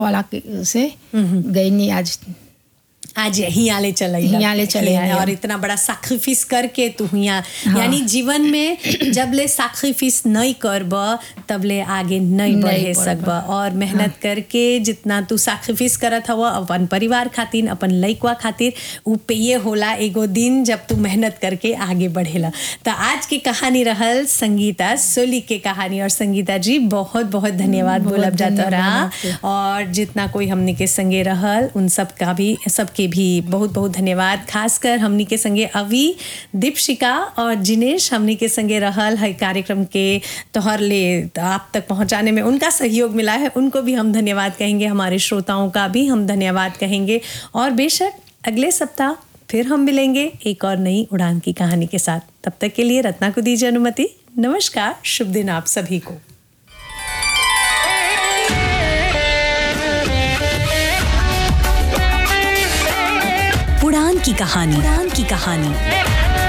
वाला से गई नहीं आज यहाँ ले चले आए और इतना बड़ा सैक्रिफिस करके तू यहाँ यानी जीवन में जब ले सैक्रिफिस नहीं करब तब ले आगे नहीं बढ़े सकब और मेहनत करके जितना तू सैक्रिफिस करत हव अपन परिवार खातिर अपन लइकवा खातिर उ पेये होला एगो दिन जब तू मेहनत करके आगे बढ़ेला। तो आज की कहानी रहल संगीता सोली के कहानी और संगीता जी बहुत बहुत धन्यवाद बोलब जाता रहा और जितना कोई हमने के संगे रहल उन सब का भी सबके भी बहुत बहुत धन्यवाद। खासकर हमनी के संगे अवी दीपशिका और जिनेश हमनी के संगे रहल है कार्यक्रम के तोहर ले आप तक पहुंचाने में उनका सहयोग मिला है, उनको भी हम धन्यवाद कहेंगे। हमारे श्रोताओं का भी हम धन्यवाद कहेंगे और बेशक अगले सप्ताह फिर हम मिलेंगे एक और नई उड़ान की कहानी के साथ। तब तक के लिए रत्ना को दीजिए अनुमति। नमस्कार, शुभ दिन आप सभी को। उड़ान की कहानी।